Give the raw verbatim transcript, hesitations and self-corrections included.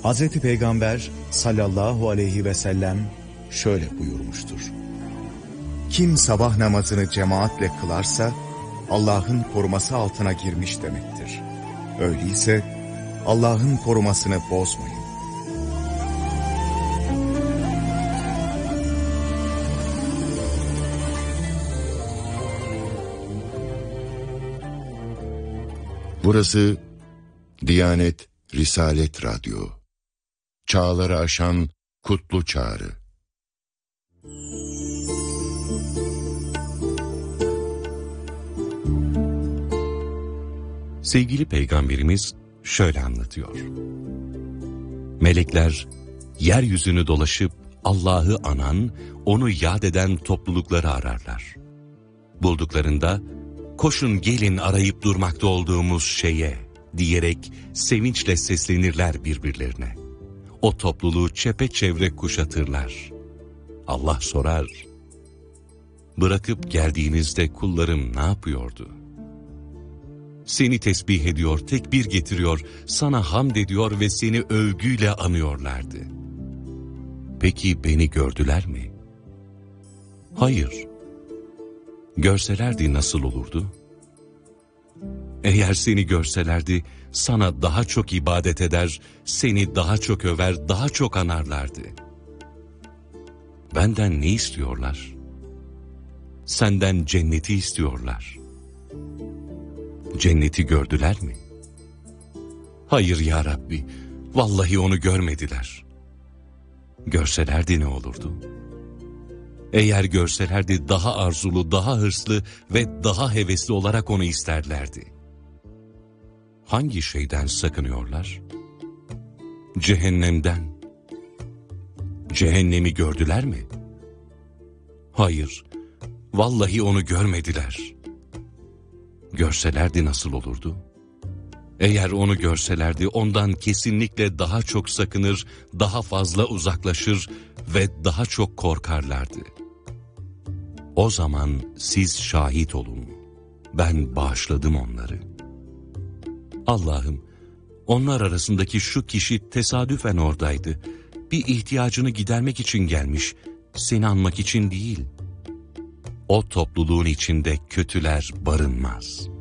Hazreti Peygamber sallallahu aleyhi ve sellem şöyle buyurmuştur. Kim sabah namazını cemaatle kılarsa Allah'ın koruması altına girmiş demektir. Öyleyse Allah'ın korumasını bozmayın. Burası Diyanet Risalet Radyo. Çağları aşan kutlu çağrı. Sevgili Peygamberimiz şöyle anlatıyor. Melekler yeryüzünü dolaşıp Allah'ı anan, onu yad eden toplulukları ararlar. Bulduklarında koşun gelin arayıp durmakta olduğumuz şeye diyerek sevinçle seslenirler birbirlerine. O topluluğu çepeçevre kuşatırlar. Allah sorar, bırakıp geldiğinizde kullarım ne yapıyordu? Seni tesbih ediyor, tekbir getiriyor, sana hamd ediyor ve seni övgüyle anıyorlardı. Peki beni gördüler mi? Hayır. Görselerdi nasıl olurdu? Eğer seni görselerdi, sana daha çok ibadet eder, seni daha çok över, daha çok anarlardı. Benden ne istiyorlar? Senden cenneti istiyorlar. Cenneti gördüler mi? Hayır ya Rabbi, vallahi onu görmediler. Görselerdi ne olurdu? Eğer görselerdi daha arzulu, daha hırslı ve daha hevesli olarak onu isterlerdi. Hangi şeyden sakınıyorlar? Cehennemden. Cehennemi gördüler mi? Hayır, vallahi onu görmediler. Görselerdi nasıl olurdu? Eğer onu görselerdi ondan kesinlikle daha çok sakınır, daha fazla uzaklaşır ve daha çok korkarlardı. O zaman siz şahit olun. Ben bağışladım onları. Allah'ım, onlar arasındaki şu kişi tesadüfen oradaydı. Bir ihtiyacını gidermek için gelmiş, seni anmak için değil. O topluluğun içinde kötüler barınmaz.